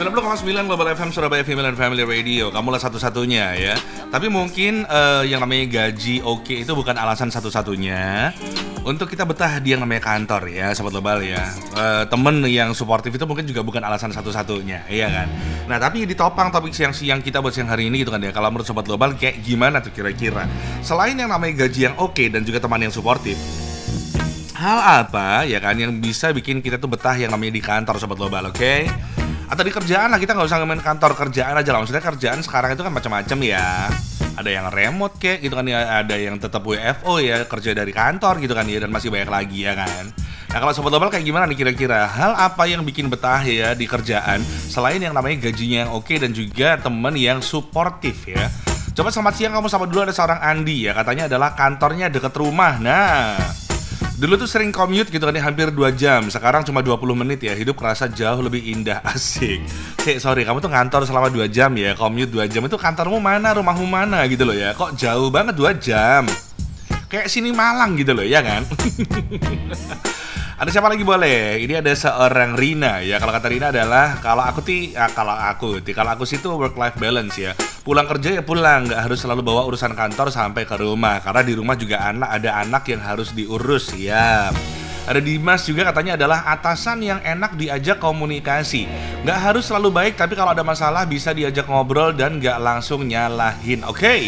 90,9 Global FM Surabaya Female and Family Radio. Kamulah satu-satunya ya. Tapi mungkin yang namanya gaji oke itu bukan alasan satu-satunya untuk kita betah di yang namanya kantor ya, Sobat Global ya. Temen yang suportif itu mungkin juga bukan alasan satu-satunya, iya kan. Nah tapi ditopang topik siang-siang kita buat siang hari ini gitu kan ya. Kalau menurut Sobat Global kayak gimana tuh kira-kira? Selain yang namanya gaji yang oke dan juga teman yang suportif, hal apa ya kan yang bisa bikin kita tuh betah yang namanya di kantor, Sobat Global, oke? Atau di kerjaan lah, kita nggak usah ngomongin kantor, kerjaan aja lah. Maksudnya kerjaan sekarang itu kan macam-macam ya. Ada yang remote kayak gitu kan ya, ada yang tetap WFO ya, kerja dari kantor gitu kan ya, dan masih banyak lagi ya kan. Nah kalau Sobat Global kayak gimana nih kira-kira? Hal apa yang bikin betah ya di kerjaan selain yang namanya gajinya yang oke dan juga temen yang suportif ya? Coba selamat siang, kamu sama dulu. Ada seorang Andi ya, katanya adalah kantornya deket rumah. Nah dulu tuh sering commute gitu kan ya, hampir 2 jam. Sekarang cuma 20 menit ya, hidup kerasa jauh lebih indah, asik. Sorry, kamu tuh ngantor selama 2 jam ya, commute 2 jam. Itu kantormu mana, rumahmu mana gitu loh ya. Kok jauh banget 2 jam? Kayak sini Malang gitu loh, ya kan? Ada siapa lagi boleh? Ini ada seorang Rina ya. Kalau kata Rina adalah kalau aku sih tuh work life balance ya. Pulang kerja ya pulang, nggak harus selalu bawa urusan kantor sampai ke rumah. Karena di rumah juga ada anak yang harus diurus ya. Ada Dimas juga, katanya adalah atasan yang enak diajak komunikasi. Nggak harus selalu baik, tapi kalau ada masalah bisa diajak ngobrol dan nggak langsung nyalahin. Oke.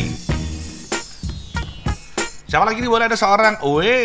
Siapa lagi nih, boleh ada seorang.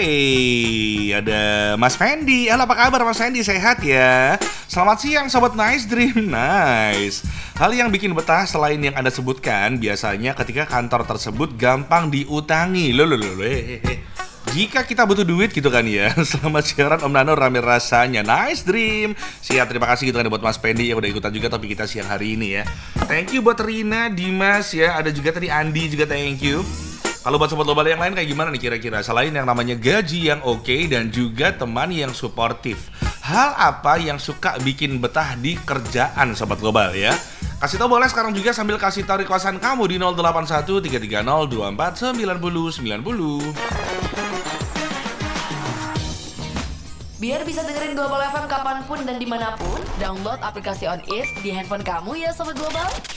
Ada Mas Fendi. Halo, apa kabar Mas Fendi? Sehat ya? Selamat siang Sobat Nice Dream. Nice. Hal yang bikin betah selain yang Anda sebutkan, biasanya ketika kantor tersebut gampang diutangi. Jika kita butuh duit gitu kan ya. Selamat siaran Om Nano, rame rasanya. Nice Dream. Siap, terima kasih gitu kan buat Mas Fendi yang udah ikutan juga topik kita siang hari ini ya. Thank you buat Rina, Dimas ya. Ada juga tadi Andi juga, thank you. Kalau buat Sobat Global yang lain kayak gimana nih kira-kira? Selain yang namanya gaji yang oke dan juga teman yang suportif, hal apa yang suka bikin betah di kerjaan, Sobat Global ya? Kasih tau boleh sekarang juga sambil kasih tahu requestan kamu di 081 330 24 90 90. Biar bisa dengerin Global FM kapanpun dan dimanapun, download aplikasi On East di handphone kamu ya Sobat Global.